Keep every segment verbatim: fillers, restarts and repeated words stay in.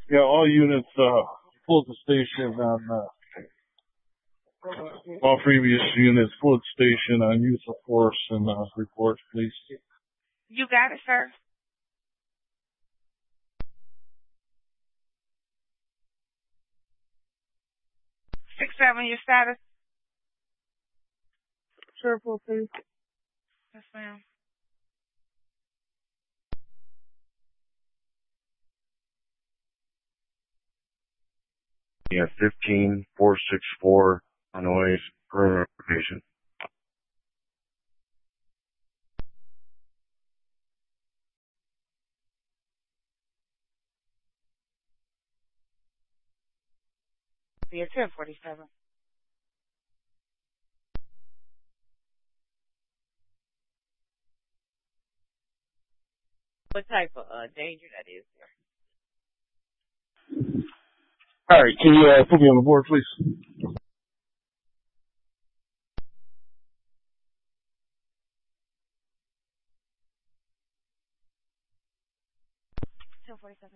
Yeah, all units, uh, pull the station on, uh, all previous units, pull the station on use of force and, uh, report, please. You got it, sir. Six seven, your status? Triple, please. Yes, ma'am. Yeah, fifteen four six four Hanoi perimeter location. Yeah, ten forty-seven. What type of uh, danger that is there? All right, can you uh, put me on the board, please? ten forty-seven.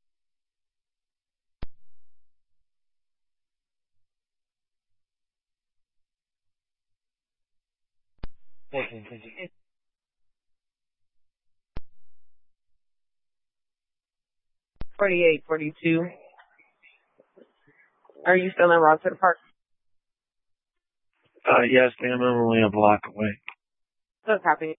fourteen, thank you. forty-eight, forty-two. Are you still in Rockford Park? Uh, yes, ma'am, I'm only a block away. Good copy.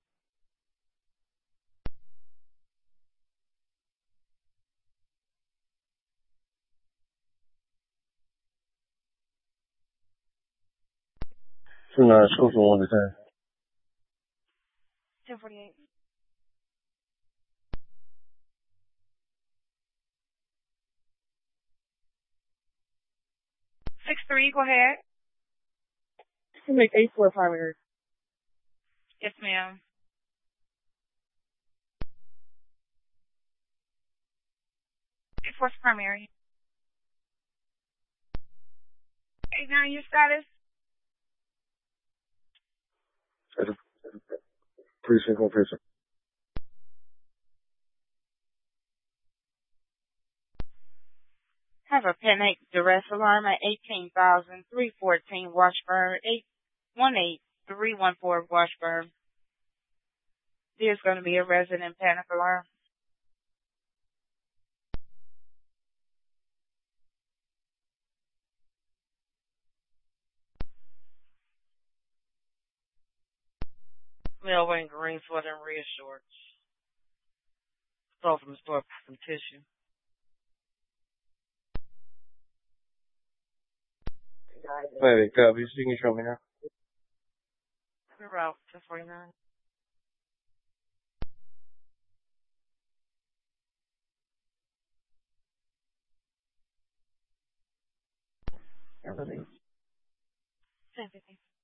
Two nine, school for one to ten. ten forty-eight. Six three, go ahead. You can make eight four primary. Yes, ma'am. Eight four primary. Eight nine, your status? Precinct one, precinct. Have a panic duress alarm at eighteen thousand three fourteen Washburn, eight one eight three one four Washburn. There's going to be a resident panic alarm. Male wearing green sweater and red shorts. Stole from the store some tissue. Hey, copy. You can show me now. We're out ten forty-nine. Everything. ten fifty.